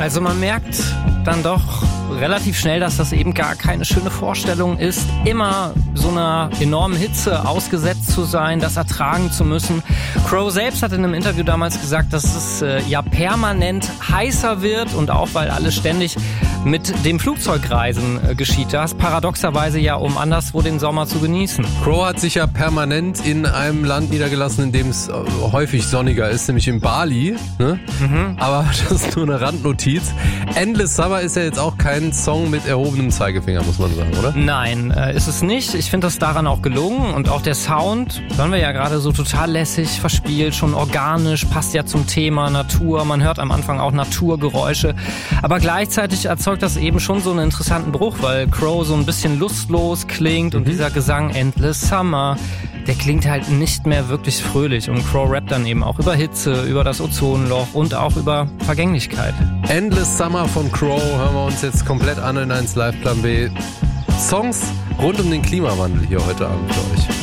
Also man merkt dann doch relativ schnell, dass das eben gar keine schöne Vorstellung ist, immer so einer enormen Hitze ausgesetzt zu sein, das ertragen zu müssen. Crow selbst hat in einem Interview damals gesagt, dass es ja permanent heißer wird und auch, weil alles ständig mit dem Flugzeugreisen geschieht. Das paradoxerweise ja, um anderswo den Sommer zu genießen. Crow hat sich ja permanent in einem Land niedergelassen, in dem es häufig sonniger ist, nämlich in Bali. Ne? Aber das ist nur eine Randnotiz. Endless Summer ist ja jetzt auch kein Song mit erhobenem Zeigefinger, muss man sagen, oder? Nein, ist es nicht. Ich finde das daran auch gelungen. Und auch der Sound, hören wir ja gerade so total lässig verspielt, schon organisch, passt ja zum Thema Natur. Man hört am Anfang auch Naturgeräusche. Aber gleichzeitig erzeugt das eben schon so einen interessanten Bruch, weil Crow so ein bisschen lustlos klingt und dieser Gesang Endless Summer, der klingt halt nicht mehr wirklich fröhlich. Und Crow rappt dann eben auch über Hitze, über das Ozonloch und auch über Vergänglichkeit. Endless Summer von Crow hören wir uns jetzt komplett an in 1 Live Plan B. Songs rund um den Klimawandel hier heute Abend für euch.